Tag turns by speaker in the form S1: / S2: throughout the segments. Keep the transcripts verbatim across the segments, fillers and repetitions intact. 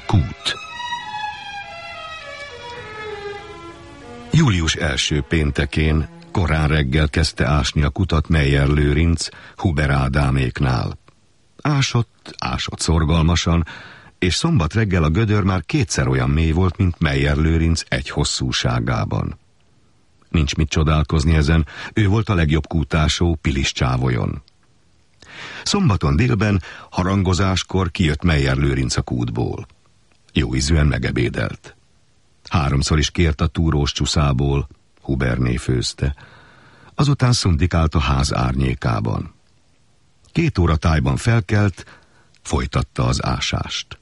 S1: kút. Július első péntekén korán reggel kezdte ásni a kutat Meyer Lőrinc Huber Ádáméknál. Ásott, ásott szorgalmasan, és szombat reggel a gödör már kétszer olyan mély volt, mint Meyer Lőrinc egy hosszúságában. Nincs mit csodálkozni ezen, ő volt a legjobb kútásó Pilis csávolyon. Szombaton délben harangozáskor kijött Meyer Lőrinc a kútból. Jó ízűen megebédelt. Háromszor is kért a túrós csuszából, Huberné főzte. Azután szundikált a ház árnyékában. Két óra tájban felkelt, folytatta az ásást.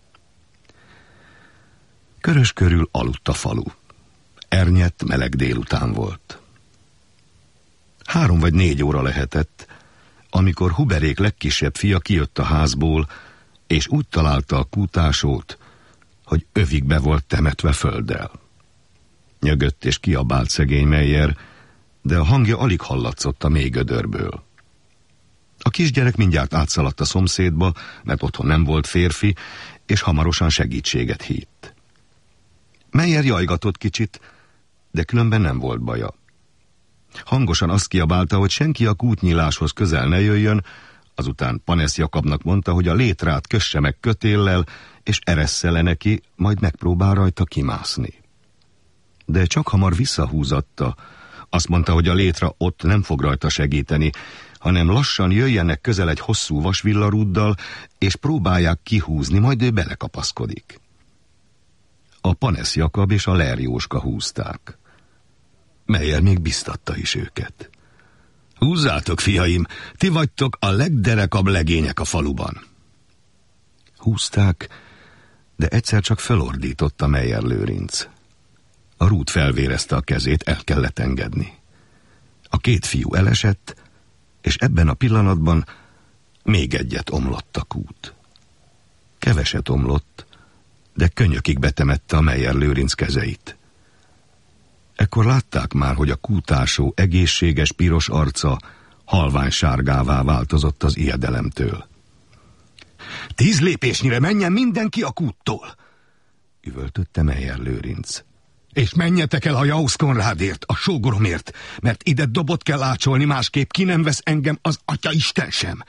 S1: Körös körül aludt a falu. Ernyett, meleg délután volt. Három vagy négy óra lehetett, amikor Huberék legkisebb fia kijött a házból, és úgy találta a kútásót, hogy övikbe volt temetve földdel. Nyögött és kiabált szegény Meyer, de a hangja alig hallatszott a mély gödörből. A kisgyerek mindjárt átszaladt a szomszédba, mert otthon nem volt férfi, és hamarosan segítséget hívt. Meyer jajgatott kicsit, de különben nem volt baja. Hangosan azt kiabálta, hogy senki a kútnyíláshoz közel ne jöjjön, azután Panesz Jakabnak mondta, hogy a létrát kösse meg kötéllel, és eresssze le neki, majd megpróbál rajta kimászni. De csak hamar visszahúzatta. Azt mondta, hogy a létra ott nem fog rajta segíteni, hanem lassan jöjjenek közel egy hosszú vasvillarúddal, és próbálják kihúzni, majd ő belekapaszkodik. A Panesz Jakab és a Ler Jóska húzták. Meyer még biztatta is őket. Húzzátok, fiaim, ti vagytok a legderekabb legények a faluban. Húzták, de egyszer csak felordította Meyer Lőrinc. A rút felvérezte a kezét, el kellett engedni. A két fiú elesett, és ebben a pillanatban még egyet omlott a kút. Keveset omlott, de könyökig betemette a Meyer Lőrinc kezeit. Ekkor látták már, hogy a kútásó egészséges piros arca halvány sárgává változott az ijedelemtől. Tíz lépésnyire menjen mindenki a kúttól, üvöltötte Meyer Lőrinc. És menjetek el a Jausz Konrádért, a sógoromért, mert ide dobot kell ácsolni, másképp ki nem vesz engem az Atyaisten sem.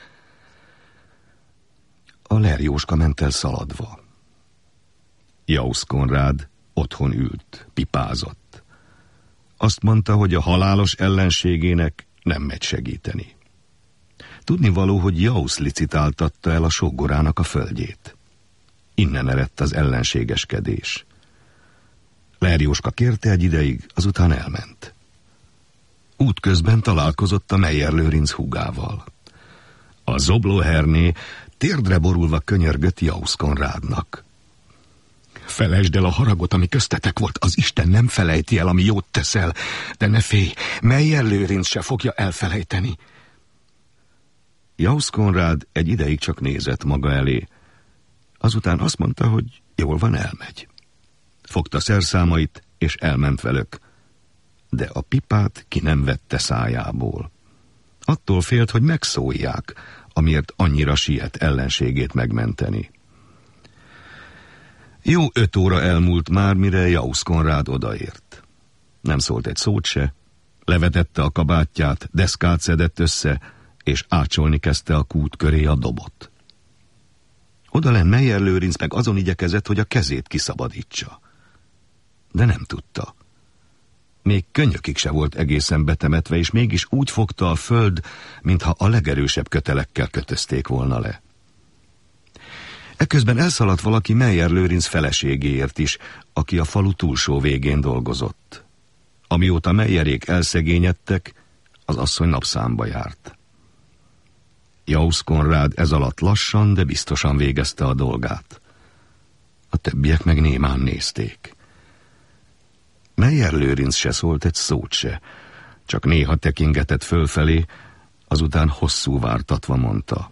S1: A Ler Jóska ment el szaladva. Jausz Konrád otthon ült, pipázott. Azt mondta, hogy a halálos ellenségének nem megy segíteni. Tudnivaló, hogy Jausz licitáltatta el a sógorának a földjét. Innen eredt az ellenségeskedés. Ler Jóska kérte egy ideig, azután elment. Útközben találkozott a Meyer Lőrinc húgával. A Zoblóherné térdre borulva könyörgött Jausz Konrádnak. Felejtsd el a haragot, ami köztetek volt, az Isten nem felejti el, ami jót teszel, de ne félj, Meyer Lőrinc se fogja elfelejteni. Jausz Konrád egy ideig csak nézett maga elé, azután azt mondta, hogy jól van, elmegy. Fogta szerszámait, és elment velük, de a pipát ki nem vette szájából. Attól félt, hogy megszólják, amiért annyira siet ellenségét megmenteni. Jó öt óra elmúlt már, mire Jausz Konrád odaért. Nem szólt egy szót se, levetette a kabátját, deszkát szedett össze, és ácsolni kezdte a kút köré a dobot. Odalen Meyer Lőrinc meg azon igyekezett, hogy a kezét kiszabadítsa. De nem tudta. Még könyökig se volt egészen betemetve, és mégis úgy fogta a föld, mintha a legerősebb kötelekkel kötözték volna le. Ekközben elszaladt valaki Meyer Lőrinc feleségéért is, aki a falu túlsó végén dolgozott. Amióta Meyerék elszegényedtek, az asszony napszámba járt. Jausz Konrád ez alatt lassan, de biztosan végezte a dolgát. A többiek meg némán nézték. Meyer Lőrinc se szólt egy szót se, csak néha tekingetett fölfelé, azután hosszú vártatva mondta.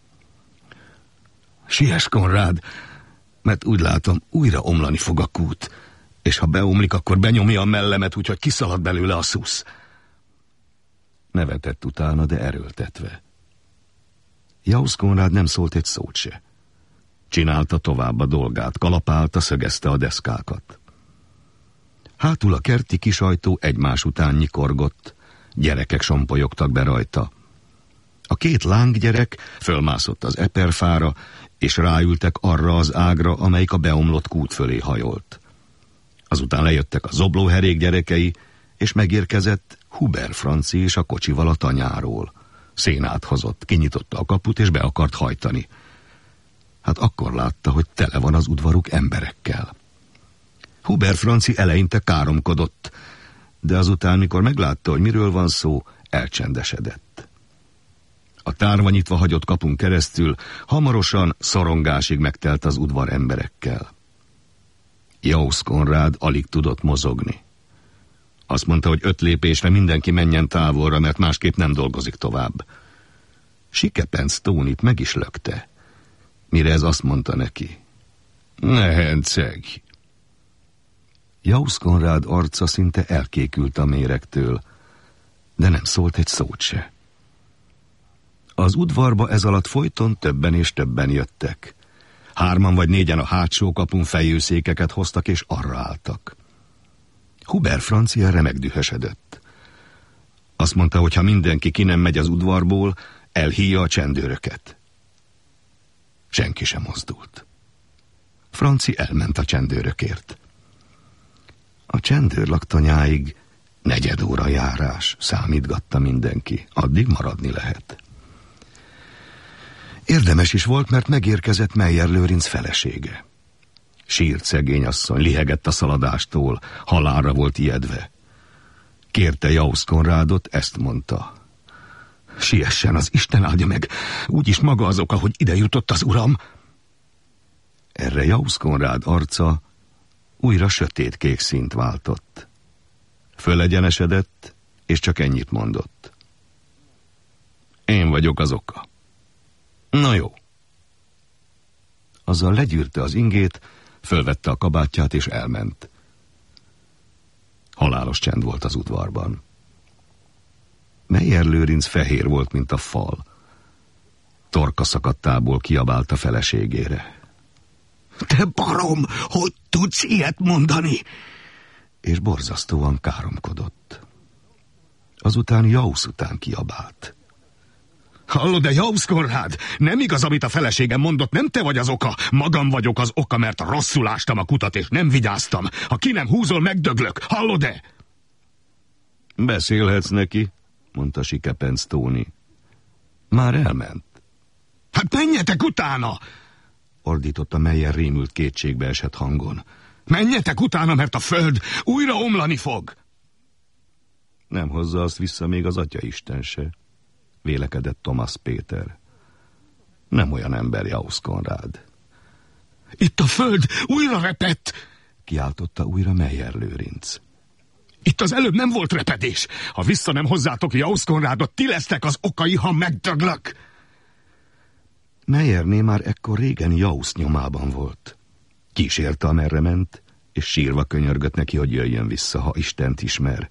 S1: Siess, Konrád, mert úgy látom, újra omlani fog a kút, és ha beomlik, akkor benyomja a mellemet, úgyhogy kiszalad belőle a szusz. Nevetett utána, de erőltetve. Jausz Konrád nem szólt egy szót se. Csinálta tovább a dolgát, kalapálta, szögezte a deszkákat. Hátul a kerti kisajtó egymás után nyikorgott, gyerekek sompolyogtak be rajta. A két lánggyerek fölmászott az eperfára, és ráültek arra az ágra, amelyik a beomlott kút fölé hajolt. Azután lejöttek a zoblóherék gyerekei, és megérkezett Huber Franci és a kocsival a tanyáról. Szénát hozott, kinyitotta a kaput, és be akart hajtani. Hát akkor látta, hogy tele van az udvaruk emberekkel. Huber Franci eleinte káromkodott, de azután, mikor meglátta, hogy miről van szó, elcsendesedett. A tárva nyitva hagyott kapun keresztül hamarosan szorongásig megtelt az udvar emberekkel. Jausz Konrád alig tudott mozogni. Azt mondta, hogy öt lépésre mindenki menjen távolra, mert másképp nem dolgozik tovább. Sikepenc Tónit meg is lökte, mire ez azt mondta neki: ne henceg! Jausz Konrád arca szinte elkékült a méregtől, de nem szólt egy szót se. Az udvarba ez alatt folyton többen és többen jöttek. Hárman vagy négyen a hátsó kapun fejőszékeket hoztak, és arra álltak. Huber Franci erre megdühösedett. Azt mondta, hogy ha mindenki ki nem megy az udvarból, elhíja a csendőröket. Senki sem mozdult. Franci elment a csendőrökért. A csendőrlaktanyáig negyed óra járás, számítgatta mindenki, addig maradni lehet. Érdemes is volt, mert megérkezett Meyer Lőrinc felesége. Sírt szegény asszony, lihegett a szaladástól, halálra volt ijedve. Kérte Jausz Konrádot, ezt mondta: siessen, az Isten áldja meg, úgyis maga az oka, hogy ide jutott az uram. Erre Jausz Konrád arca újra sötétkék színt váltott. Fölegyenesedett, és csak ennyit mondott: én vagyok az oka. Na jó. Azzal legyűrte az ingét, fölvette a kabátját és elment. Halálos csend volt az udvarban. Meyer Lőrinc fehér volt, mint a fal. Torka szakadtából kiabált a feleségére: te barom, hogy tudsz ilyet mondani? És borzasztóan káromkodott. Azután Jausz után kiabált: hallod-e, Jausz Konrád? Nem igaz, amit a feleségem mondott, nem te vagy az oka. Magam vagyok az oka, mert rosszul ástam a kutat, és nem vigyáztam. Ha ki nem húzol, megdöglök. Hallod-e? Beszélhetsz neki, mondta Sikepenc Tóni. Már elment. Hát menjetek utána! Ordította Meyer rémült kétségbe esett hangon. Menjetek utána, mert a föld újra omlani fog! Nem hozza azt vissza még az Atyaisten se, vélekedett Thomas Péter. Nem olyan ember Jausz Konrád. Itt a föld újra repett! Kiáltotta újra Meyer Lőrinc. Itt az előbb nem volt repedés. Ha vissza nem hozzátok Jausz Konrádot, ti lesztek az okai, ha megdöglök. Meyerné már ekkor régen Jausz nyomában volt. Kísérte, amerre ment, és sírva könyörgött neki, hogy jöjjön vissza, ha Istent ismer.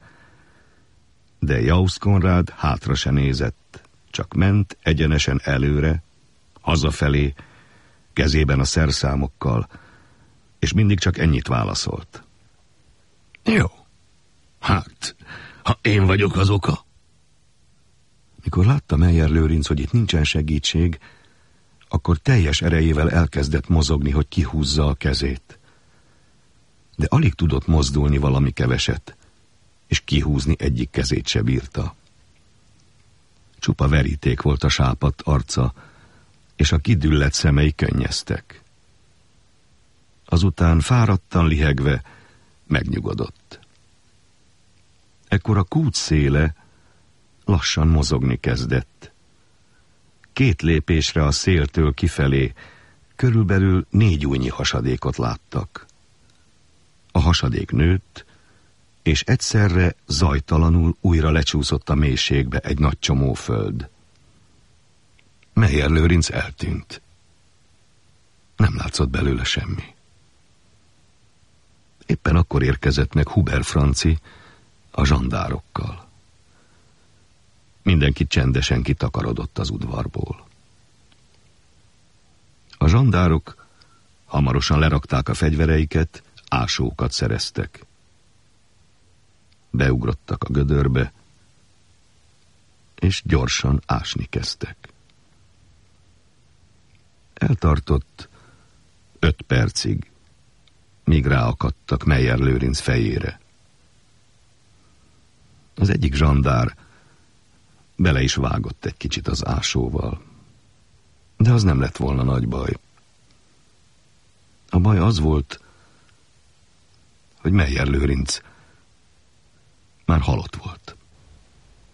S1: De Jausz Konrád hátra se nézett, csak ment egyenesen előre, hazafelé, kezében a szerszámokkal, és mindig csak ennyit válaszolt: jó, hát, ha én vagyok az oka. Mikor látta Meyer Lőrinc, hogy itt nincsen segítség, akkor teljes erejével elkezdett mozogni, hogy kihúzza a kezét. De alig tudott mozdulni valami keveset, és kihúzni egyik kezét se bírta. Csupa veríték volt a sápadt arca, és a kidüllett szemei könnyeztek. Azután fáradtan lihegve megnyugodott. Ekkor a kút széle lassan mozogni kezdett. Két lépésre a széltől kifelé körülbelül négy újnyi hasadékot láttak. A hasadék nőtt, és egyszerre zajtalanul újra lecsúszott a mélységbe egy nagy csomó föld. Meyer Lőrinc eltűnt. Nem látszott belőle semmi. Éppen akkor érkezett meg Huber Franci a zsandárokkal. Mindenki csendesen kitakarodott az udvarból. A zsandárok Hamarosan lerakták a fegyvereiket, ásókat szereztek. Beugrottak a gödörbe, és gyorsan ásni kezdtek. Eltartott öt percig, míg ráakadtak Meyer Lőrinc fejére. Az egyik zsandár bele is vágott egy kicsit az ásóval, de az nem lett volna nagy baj. A baj az volt, hogy Meyer Lőrinc már halott volt.